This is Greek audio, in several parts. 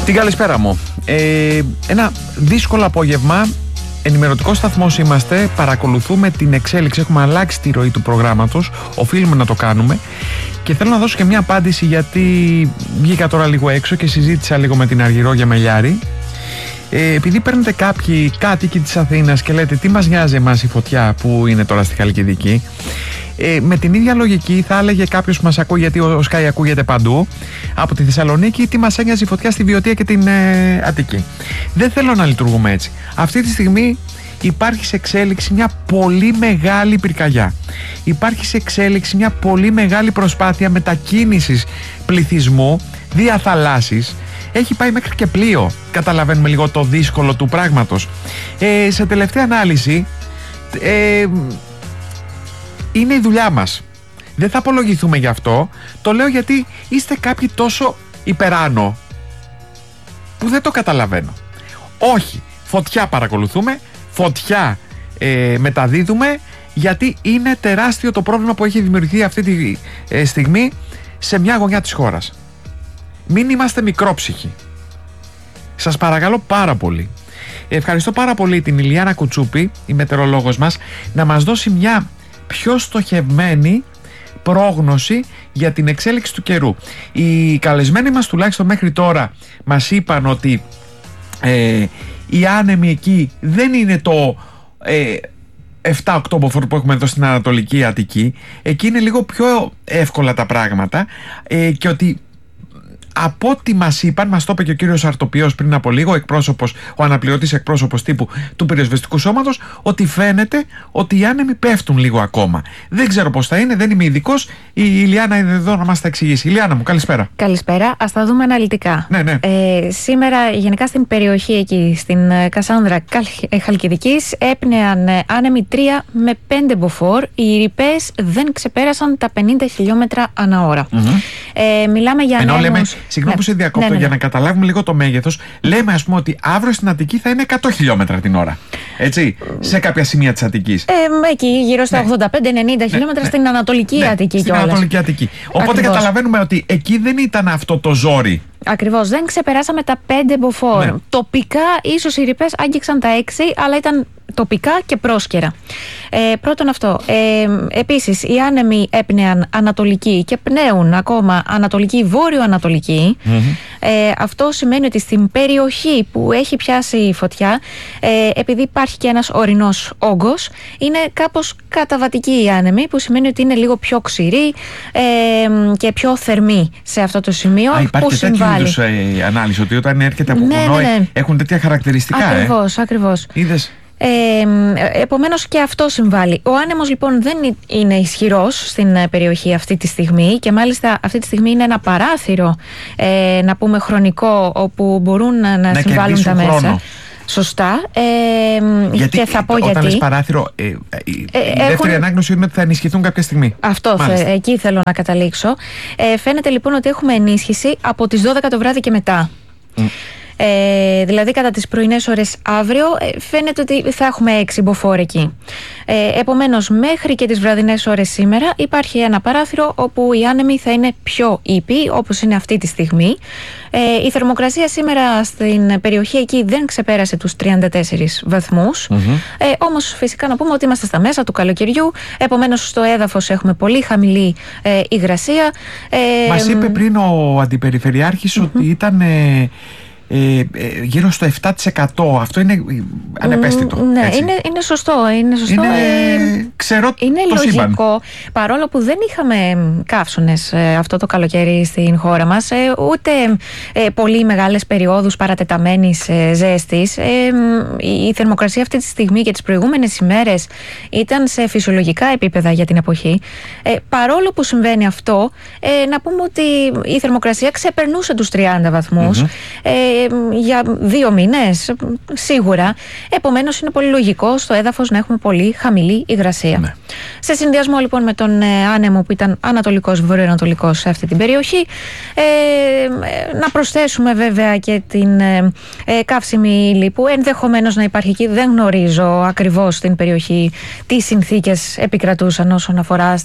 Την καλησπέρα μου. Ένα δύσκολο απόγευμα. Ενημερωτικό σταθμός είμαστε. Παρακολουθούμε την εξέλιξη. Έχουμε αλλάξει τη ροή του προγράμματος. Οφείλουμε να το κάνουμε. Και θέλω να δώσω και μια απάντηση, γιατί βγήκα τώρα λίγο έξω και συζήτησα λίγο με την Αργυρό Γεμελιάρη. Επειδή παίρνετε κάποιοι κάτοικοι της Αθήνας και λέτε τι μας νοιάζει εμάς η φωτιά που είναι τώρα στη Χαλκιδική, με την ίδια λογική θα έλεγε κάποιος που μας ακούει, γιατί ο Sky ακούγεται παντού, από τη Θεσσαλονίκη, τι μας ένοιαζε η φωτιά στη Βιωτία και την Αττική. Δεν θέλω να λειτουργούμε έτσι. Αυτή τη στιγμή υπάρχει σε εξέλιξη μια πολύ μεγάλη πυρκαγιά. Υπάρχει σε εξέλιξη μια πολύ μεγάλη προσπάθεια μετακίνησης πληθυσμού δια θαλάσσης. Έχει πάει μέχρι και πλοίο. Καταλαβαίνουμε λίγο το δύσκολο του πράγματος. Σε τελευταία ανάλυση, είναι η δουλειά μας. Δεν θα απολογηθούμε γι' αυτό. Το λέω γιατί είστε κάποιοι τόσο υπεράνω που δεν το καταλαβαίνω. Όχι, φωτιά παρακολουθούμε, φωτιά μεταδίδουμε, γιατί είναι τεράστιο το πρόβλημα που έχει δημιουργηθεί αυτή τη στιγμή σε μια γωνιά της χώρας. Μην είμαστε μικρόψυχοι. Σας παρακαλώ πάρα πολύ. Ευχαριστώ πάρα πολύ την Ηλιάνα Κουτσούπη, η μετεωρολόγος μας, να μας δώσει μια πιο στοχευμένη πρόγνωση για την εξέλιξη του καιρού. Οι καλεσμένοι μας, τουλάχιστον μέχρι τώρα, μας είπαν ότι οι άνεμοι εκεί δεν είναι το 7-8 μποφόρ που έχουμε εδώ στην Ανατολική Αττική. Εκεί είναι λίγο πιο εύκολα τα πράγματα, και ότι από ό,τι μας είπαν, μας το είπε και ο κύριος Αρτοπιός πριν από λίγο, ο αναπληρωτής εκπρόσωπος τύπου του πυροσβεστικού σώματος, ότι φαίνεται ότι οι άνεμοι πέφτουν λίγο ακόμα. Δεν ξέρω πώς θα είναι, δεν είμαι ειδικός. Η Ηλιάνα είναι εδώ να μας τα εξηγήσει. Ηλιάνα μου, καλησπέρα. Καλησπέρα. Ας τα δούμε αναλυτικά. Ναι. Σήμερα, γενικά στην περιοχή εκεί, στην Κασάνδρα Χαλκιδικής, έπνεαν άνεμοι 3 με 5 μποφόρ. Οι ρηπές δεν ξεπέρασαν τα 50 χιλιόμετρα ανά ώρα. Μιλάμε για ανέμους. Συγγνώμη που σε διακόπτω, για να καταλάβουμε λίγο το μέγεθος. Λέμε, ας πούμε, ότι αύριο στην Αττική θα είναι 100 χιλιόμετρα την ώρα. Έτσι, σε κάποια σημεία της Αττικής. Εκεί γύρω στα 85-90 χιλιόμετρα στην Ανατολική Αττική. Στην Ανατολική Αττική. Οπότε ακριβώς καταλαβαίνουμε ότι εκεί δεν ήταν αυτό το ζόρι. Ακριβώς, δεν ξεπεράσαμε τα 5 μποφόρ. Τοπικά, ίσως οι ρηπές άγγιξαν τα 6, αλλά ήταν τοπικά και πρόσκαιρα. Πρώτον αυτό. Επίσης, οι άνεμοι έπνεαν ανατολική και πνέουν ακόμα ανατολική, βόρειο-ανατολική. Αυτό σημαίνει ότι στην περιοχή που έχει πιάσει η φωτιά, επειδή υπάρχει και ένας ορεινός όγκος, είναι κάπως καταβατική η άνεμη, που σημαίνει ότι είναι λίγο πιο ξηρή και πιο θερμή σε αυτό το σημείο. Υπάρχει και τέτοιου είδους ανάλυση, ότι όταν έρχεται από βουνό έχουν τέτοια χαρακτηριστικά. Ακριβώς. Είδες. Επομένως και αυτό συμβάλλει. Ο άνεμος λοιπόν δεν είναι ισχυρός στην περιοχή αυτή τη στιγμή, και μάλιστα αυτή τη στιγμή είναι ένα παράθυρο, να πούμε, χρονικό, όπου μπορούν να συμβάλλουν τα μέσα. Χρόνο. Σωστά. Γιατί, και θα πω όταν γιατί. Λες παράθυρο, η δεύτερη ανάγνωση είναι ότι θα ενισχυθούν κάποια στιγμή. Αυτό, εκεί θέλω να καταλήξω. Φαίνεται λοιπόν ότι έχουμε ενίσχυση από τις 12 το βράδυ και μετά. Δηλαδή κατά τις πρωινές ώρες αύριο φαίνεται ότι θα έχουμε 6 μποφόρ εκεί. Επομένως, μέχρι και τις βραδινές ώρες σήμερα υπάρχει ένα παράθυρο όπου οι άνεμοι θα είναι πιο ήπιοι, όπως είναι αυτή τη στιγμή. Η θερμοκρασία σήμερα στην περιοχή εκεί δεν ξεπέρασε τους 34 βαθμούς. Όμως φυσικά να πούμε ότι είμαστε στα μέσα του καλοκαιριού, επομένως στο έδαφος έχουμε πολύ χαμηλή υγρασία. Μας είπε πριν ο Αντιπεριφερειάρχης ότι ήταν γύρω στο 7%. Αυτό είναι ανεπαίσθητο. Ναι, είναι σωστό. Είναι ξέρω, είναι το λογικό, σύμπαν. παρόλο που δεν είχαμε καύσονες αυτό το καλοκαίρι στην χώρα μας, ούτε πολύ μεγάλες περιόδους παρατεταμένης ζέστης. Η θερμοκρασία αυτή τη στιγμή και τις προηγούμενες ημέρες ήταν σε φυσιολογικά επίπεδα για την εποχή. Παρόλο που συμβαίνει αυτό, να πούμε ότι η θερμοκρασία ξεπερνούσε τους 30 βαθμούς. Για 2 μήνες σίγουρα. Επομένως είναι πολύ λογικό στο έδαφος να έχουμε πολύ χαμηλή υγρασία. Σε συνδυασμό λοιπόν με τον άνεμο που ήταν ανατολικός, βορειοανατολικός σε αυτή την περιοχή, να προσθέσουμε βέβαια και την καύσιμη ύλη που ενδεχομένως να υπάρχει εκεί. Δεν γνωρίζω ακριβώς στην περιοχή τι συνθήκες επικρατούσαν όσον αφορά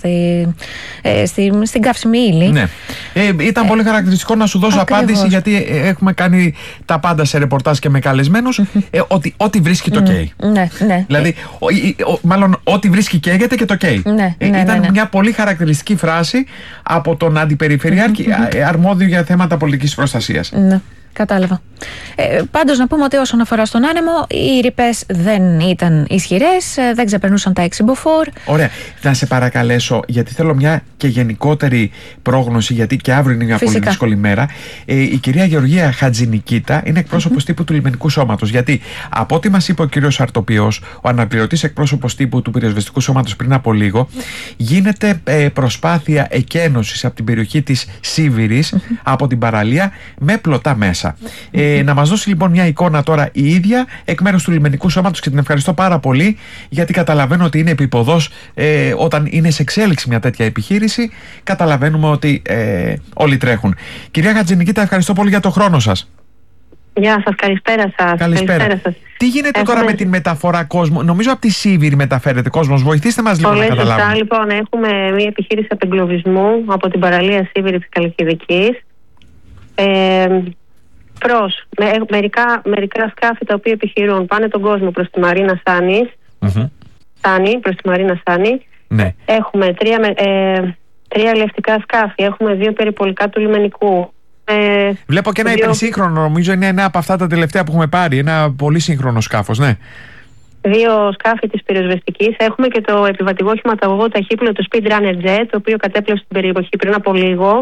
στην καύσιμη ύλη. Ήταν πολύ χαρακτηριστικό να σου δώσω απάντηση, γιατί έχουμε κάνει τα πάντα σε ρεπορτάζ και με καλεσμένους, ότι ό,τι βρίσκει το καίει. Ναι. Δηλαδή, μάλλον ό,τι βρίσκει καίγεται και το καίει. Ήταν μια πολύ χαρακτηριστική φράση από τον Αντιπεριφερειάρχη αρμόδιο για θέματα πολιτικής προστασίας. Ναι. Κατάλαβα. Πάντως να πούμε ότι όσον αφορά στον άνεμο, οι ρηπές δεν ήταν ισχυρές, δεν ξεπερνούσαν τα 6 μποφόρ. Ωραία. Να σε παρακαλέσω, γιατί θέλω μια και γενικότερη πρόγνωση, γιατί και αύριο είναι μια πολύ δύσκολη μέρα. Η κυρία Γεωργία Χατζηνικίτα είναι εκπρόσωπος τύπου του Λιμενικού Σώματος. Γιατί από ό,τι μας είπε ο κύριος Αρτοπιός, ο αναπληρωτής εκπρόσωπος τύπου του Πυροσβεστικού Σώματος πριν από λίγο, γίνεται προσπάθεια εκένωσης από την περιοχή της Σίβηρης, από την παραλία, με πλωτά μέσα. Να μας δώσει λοιπόν μια εικόνα τώρα η ίδια εκ μέρους του Λιμενικού Σώματος, και την ευχαριστώ πάρα πολύ, γιατί καταλαβαίνω ότι είναι επίποδος όταν είναι σε εξέλιξη μια τέτοια επιχείρηση. Καταλαβαίνουμε ότι όλοι τρέχουν. Κυρία Χατζηνικίτα, ευχαριστώ πολύ για το χρόνο σας. Γεια σας, καλησπέρα σας. Καλησπέρα σας. Τι γίνεται τώρα με την μεταφορά κόσμου? Νομίζω από τη Σίβηρη μεταφέρεται κόσμος. Βοηθήστε μας λίγο να καταλάβουμε. Σωστά, λοιπόν, έχουμε μια επιχείρηση απεγκλωβισμού από την παραλία Σίβηρη της Καλκιδικής. Μερικά σκάφη τα οποία επιχειρούν πάνε τον κόσμο προς τη Μαρίνα Σάνης. Προς τη Μαρίνα Σάνη. Ναι. Έχουμε τρία ελευτικά σκάφη, έχουμε 2 περιπολικά του λιμενικού. Βλέπω και ένα υπερσύγχρονο, νομίζω είναι ένα από αυτά τα τελευταία που έχουμε πάρει, ένα πολύ σύγχρονο σκάφος, ναι. 2 σκάφη της πυροσβεστικής. Έχουμε και το επιβατικό χηματαγωγό ταχύπλοιο, το Speed Runner Jet, το οποίο κατέπλευσε στην περιοχή πριν από λίγο.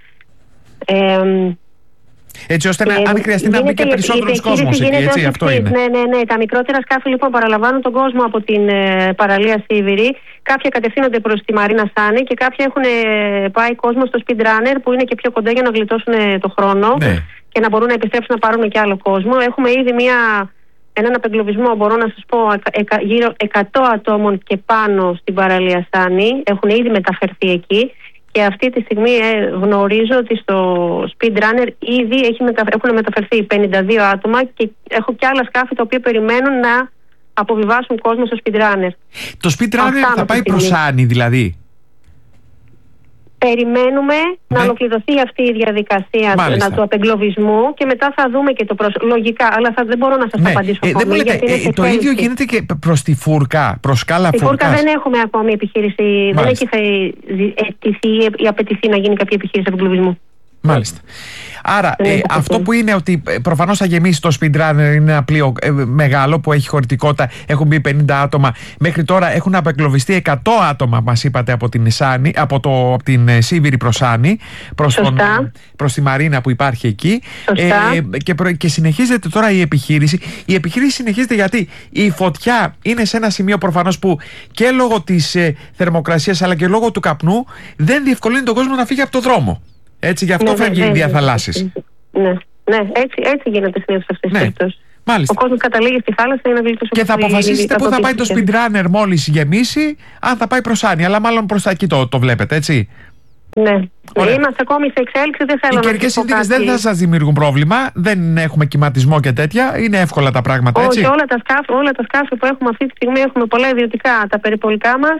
Έτσι ώστε αν χρειαστεί να μπει και περισσότερος κόσμος εκεί, έτσι, αυτό είναι. Ναι. Τα μικρότερα σκάφη λοιπόν παραλαμβάνουν τον κόσμο από την παραλία Σίβηρη. Κάποια κατευθύνονται προς τη Μαρίνα Σάνη και κάποια έχουν πάει κόσμο στο Speed Runner, που είναι και πιο κοντά, για να γλιτώσουν το χρόνο και να μπορούν να επιστρέψουν να πάρουν και άλλο κόσμο. Έχουμε ήδη έναν απεγκλωβισμό, μπορώ να σας πω, γύρω 100 ατόμων και πάνω στην παραλία Σάνη. Έχουν ήδη μεταφερθεί εκεί. Και αυτή τη στιγμή γνωρίζω ότι στο Speed Runner ήδη έχουν μεταφερθεί 52 άτομα και έχω και άλλα σκάφη τα οποία περιμένουν να αποβιβάσουν κόσμο στο Speed Runner. Το Speed Runner θα πάει προς Σάνη δηλαδή? Περιμένουμε να ολοκληρωθεί αυτή η διαδικασία του απεγκλωβισμού και μετά θα δούμε και το λογικά, αλλά δεν μπορώ να σας απαντήσω ακόμη. Δεν μου λέτε, το ίδιο γίνεται και προς τη Φούρκα, προς Σκάλα Φούρκας? Στη Φούρκα δεν έχουμε ακόμη επιχείρηση, δεν έχει αιτηθεί ή απαιτηθεί να γίνει κάποια επιχείρηση απεγκλωβισμού. Μάλιστα. Άρα αυτό που είναι ότι προφανώς θα γεμίσει το Speed Runner, είναι ένα πλοίο μεγάλο που έχει χωρητικότητα, έχουν μπει 50 άτομα. Μέχρι τώρα έχουν απεγκλωβιστεί 100 άτομα, μας είπατε, από την Σάνη, από την Σίβηρη προς Σάνη, προς τη Μαρίνα που υπάρχει εκεί. Και συνεχίζεται τώρα η επιχείρηση. Η επιχείρηση συνεχίζεται γιατί η φωτιά είναι σε ένα σημείο προφανώς που και λόγω της θερμοκρασίας αλλά και λόγω του καπνού δεν διευκολύνει τον κόσμο να φύγει από το δρόμο. Έτσι, γι' αυτό φεύγει οι διαθαλάσσεις. Ναι, έτσι γίνεται συνήθως αυτές τις περιπτώσεις. Μάλιστα. Ο κόσμος καταλήγει στη θάλασσα για να γλιτώσει. Και θα αποφασίσετε πού θα πάει το Speed Runner μόλις γεμίσει, αν θα πάει προς Σάνη, αλλά μάλλον προς τα εκεί το βλέπετε, έτσι. Ναι. Είμαστε ακόμη σε εξέλιξη, δεν θέλω να. Οι καιρικές συνθήκες δεν θα σας δημιουργούν πρόβλημα, δεν έχουμε κυματισμό και τέτοια, είναι εύκολα τα πράγματα, έτσι. Όχι, όλα τα σκάφη που έχουμε αυτή τη στιγμή, έχουμε πολλά ιδιωτικά, τα περιπολικά μας.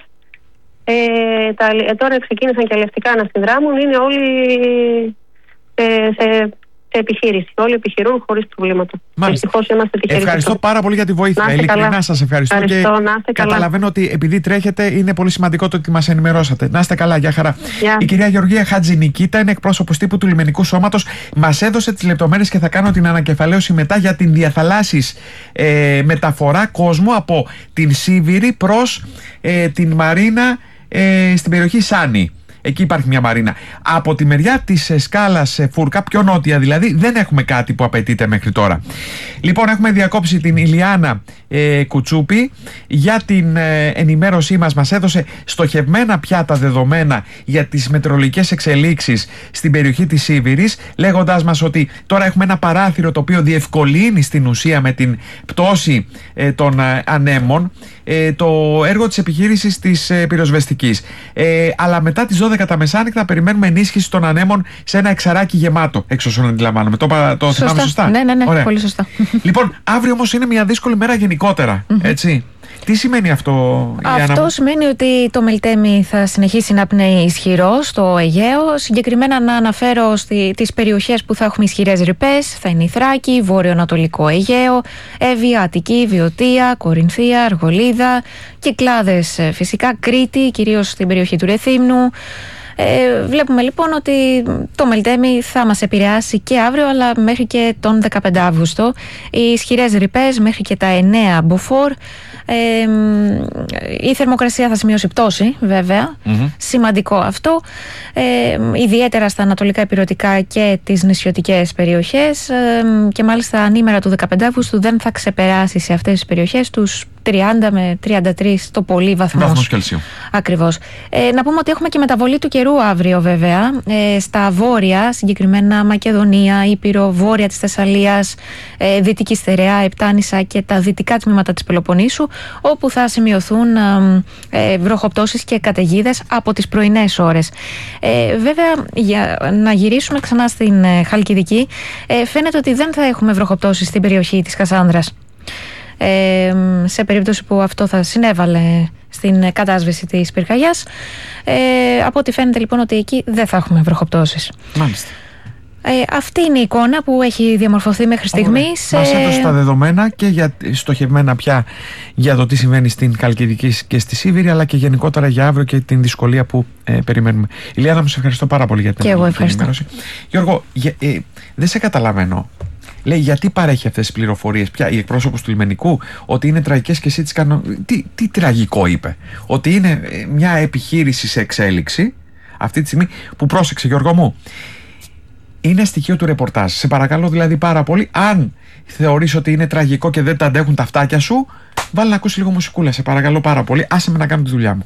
Τώρα ξεκίνησαν και αλευτικά να συνδράμουν, είναι όλοι σε επιχείρηση. Όλοι επιχειρούν χωρίς προβλήματα. Ευτυχώς είμαστε τυχεροί. Ευχαριστώ πάρα πολύ για τη βοήθεια. Ειλικρινά σας ευχαριστώ και καταλαβαίνω ότι επειδή τρέχετε είναι πολύ σημαντικό το ότι μας ενημερώσατε. Να είστε καλά, γεια χαρά. Η κυρία Γεωργία Χατζηνικίτα είναι εκπρόσωπος τύπου του Λιμενικού Σώματος. Μας έδωσε τις λεπτομέρειες και θα κάνω την ανακεφαλαίωση μετά για την διαθαλάσσης μεταφορά κόσμου από την Σίβηρη προς την Μαρίνα στην περιοχή Σάνη. Εκεί υπάρχει μια μαρίνα. Από τη μεριά της Σκάλας Φούρκα, πιο νότια δηλαδή, δεν έχουμε κάτι που απαιτείται μέχρι τώρα. Λοιπόν, έχουμε διακόψει την Ηλιάνα Κουτσούπη για την ενημέρωσή μας. Μας έδωσε στοχευμένα πια τα δεδομένα για τις μετεωρολογικές εξελίξεις στην περιοχή της Σίβηρης, λέγοντάς μας ότι τώρα έχουμε ένα παράθυρο το οποίο διευκολύνει στην ουσία με την πτώση των ανέμων το έργο της επιχείρησης της πυροσβεστικής. Αλλά μετά τις 12 τα μεσάνυχτα περιμένουμε ενίσχυση των ανέμων σε ένα εξαράκι γεμάτο, εξ όσων αντιλαμβάνομαι. Το θυμάμαι σωστά? Ναι, πολύ σωστά. Λοιπόν, αύριο όμως είναι μια δύσκολη μέρα γενικότερα, έτσι. Τι σημαίνει αυτό, Ιλιάνα? Αυτό σημαίνει ότι το Μελτέμι θα συνεχίσει να πνέει ισχυρό στο Αιγαίο. Συγκεκριμένα να αναφέρω τις περιοχές που θα έχουμε ισχυρές ρηπές. Θα είναι η Θράκη, Βόρειο-Ανατολικό Αιγαίο, Εύβοια, Αττική, Βιωτία, Κορινθία, Αργολίδα, Κυκλάδες φυσικά, Κρήτη, κυρίως στην περιοχή του Ρεθύμνου. Βλέπουμε λοιπόν ότι το Μελτέμι θα μας επηρεάσει και αύριο, αλλά μέχρι και τον 15 Αύγουστο. Οι ισχυρές ρηπές μέχρι και τα 9 μποφόρ. Η θερμοκρασία θα σημειώσει πτώση, βέβαια. Σημαντικό αυτό. Ιδιαίτερα στα ανατολικά ηπειρωτικά και τις νησιωτικές περιοχές. Και μάλιστα ανήμερα του 15 Αύγουστου δεν θα ξεπεράσει σε αυτές τις περιοχές τους 30 με 33 το πολύ βαθμούς Κελσίου. Ακριβώς. Να πούμε ότι έχουμε και μεταβολή του καιρού αύριο, βέβαια, στα βόρεια, συγκεκριμένα Μακεδονία, Ήπειρο, βόρεια της Θεσσαλίας, Δυτική Στερεά, Επτάνησα και τα δυτικά τμήματα της Πελοποννήσου, όπου θα σημειωθούν βροχοπτώσεις και καταιγίδες από τις πρωινές ώρες. Βέβαια, για να γυρίσουμε ξανά στην Χαλκιδική, φαίνεται ότι δεν θα έχουμε βροχοπτώσεις στην περιοχή της Κασάνδρας. Σε περίπτωση που αυτό θα συνέβαλε στην κατάσβεση της πυρκαγιάς. Από ό,τι φαίνεται λοιπόν ότι εκεί δεν θα έχουμε βροχοπτώσεις. Μάλιστα. Αυτή είναι η εικόνα που έχει διαμορφωθεί μέχρι στιγμής. Μας έδωσε τα δεδομένα και στοχευμένα πια για το τι συμβαίνει στην Χαλκιδική και στη Σίβηρη, αλλά και γενικότερα για αύριο και την δυσκολία που περιμένουμε. Ηλιάνα, μου σε ευχαριστώ πάρα πολύ για την ενημέρωση. Γιώργο, δεν σε καταλαβαίνω. Λέει, γιατί παρέχει αυτές τις πληροφορίες πια η εκπρόσωπος του λιμενικού, ότι είναι τραγικές και εσύ τις κάνω. Τι τραγικό είπε? Ότι είναι μια επιχείρηση σε εξέλιξη αυτή τη στιγμή, που, πρόσεξε Γιώργο μου, είναι στοιχείο του ρεπορτάζ. Σε παρακαλώ δηλαδή πάρα πολύ, αν θεωρείς ότι είναι τραγικό και δεν τα αντέχουν τα αυτάκια σου, βάλε να ακούσει λίγο μουσικούλα, σε παρακαλώ πάρα πολύ, άσε με να κάνω τη δουλειά μου.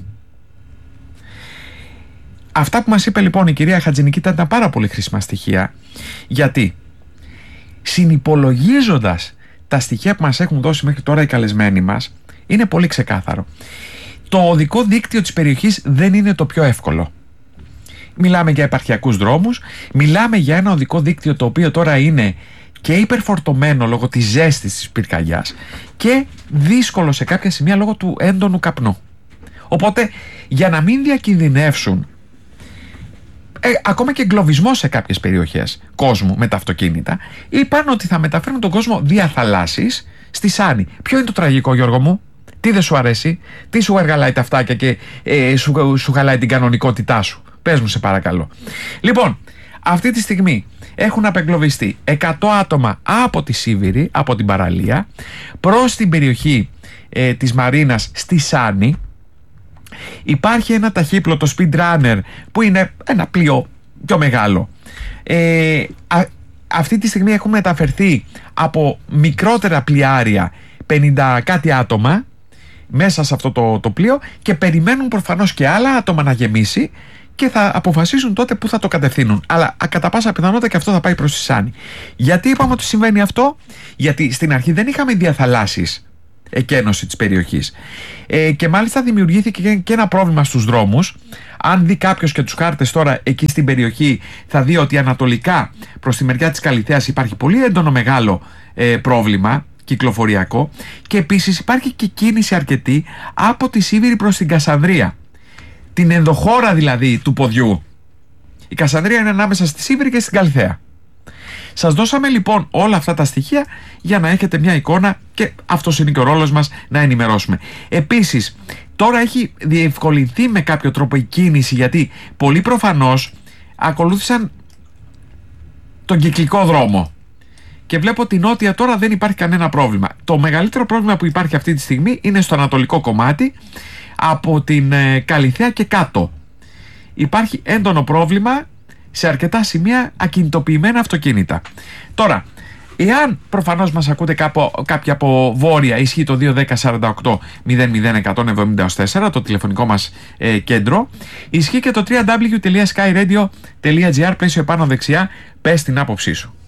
Αυτά που μας είπε λοιπόν η κυρία Χατζηνική ήταν πάρα πολύ χρήσιμα στοιχεία, γιατί συνυπολογίζοντας τα στοιχεία που μας έχουν δώσει μέχρι τώρα οι καλεσμένοι μας, είναι πολύ ξεκάθαρο. Το οδικό δίκτυο της περιοχής δεν είναι το πιο εύκολο. Μιλάμε για επαρχιακούς δρόμους, μιλάμε για ένα οδικό δίκτυο το οποίο τώρα είναι και υπερφορτωμένο λόγω της ζέστης της πυρκαγιάς και δύσκολο σε κάποια σημεία λόγω του έντονου καπνού. Οπότε, για να μην διακινδυνεύσουν ακόμα και εγκλωβισμό σε κάποιες περιοχές κόσμου με τα αυτοκίνητα, είπαν ότι θα μεταφέρουν τον κόσμο δια θαλάσσης στη Σάνη. Ποιο είναι το τραγικό, Γιώργο μου? Τι δεν σου αρέσει? Τι σου εργαλάει τα αυτάκια και σου χαλάει την κανονικότητά σου? Πες μου σε παρακαλώ. Λοιπόν, αυτή τη στιγμή έχουν απεγκλωβιστεί 100 άτομα από τη Σίβηρη, από την παραλία, προς την περιοχή της Μαρίνας στη Σάνη. Υπάρχει ένα ταχύπλωτο speed runner που είναι ένα πλοίο πιο μεγάλο. Αυτή τη στιγμή έχουν μεταφερθεί από μικρότερα πλοιάρια 50 κάτι άτομα μέσα σε αυτό το πλοίο και περιμένουν προφανώς και άλλα άτομα να γεμίσει και θα αποφασίσουν τότε που θα το κατευθύνουν. Αλλά κατά πάσα πιθανότητα και αυτό θα πάει προς τη Σάνη. Γιατί είπαμε ότι συμβαίνει αυτό? Γιατί στην αρχή δεν είχαμε διαθαλάσσης εκένωση της περιοχής. Και μάλιστα δημιουργήθηκε και ένα πρόβλημα στους δρόμους. Αν δει κάποιος και τους χάρτες τώρα εκεί στην περιοχή, θα δει ότι ανατολικά προς τη μεριά της Καλιθέας υπάρχει πολύ έντονο μεγάλο πρόβλημα κυκλοφοριακό, και επίσης υπάρχει και κίνηση αρκετή από τη Σίβηρη προς την Κασανδρία, την ενδοχώρα δηλαδή του ποδιού. Η Κασανδρία είναι ανάμεσα στη Σίβηρη και στην Καλιθέα. Σας δώσαμε λοιπόν όλα αυτά τα στοιχεία για να έχετε μια εικόνα, και αυτός είναι και ο ρόλος μας, να ενημερώσουμε. Επίσης, τώρα έχει διευκολυνθεί με κάποιο τρόπο η κίνηση, γιατί πολλοί προφανώς ακολούθησαν τον κυκλικό δρόμο. Και βλέπω ότι νότια τώρα δεν υπάρχει κανένα πρόβλημα. Το μεγαλύτερο πρόβλημα που υπάρχει αυτή τη στιγμή είναι στο ανατολικό κομμάτι, από την Καλιθέα και κάτω. Υπάρχει έντονο πρόβλημα σε αρκετά σημεία, ακινητοποιημένα αυτοκίνητα. Τώρα, εάν προφανώς μας ακούτε κάποια από βόρεια, ισχύει το 210-48-00-174, το τηλεφωνικό μας κέντρο. Ισχύει και το www.skyradio.gr, πλαίσιο επάνω δεξιά, πες την άποψή σου.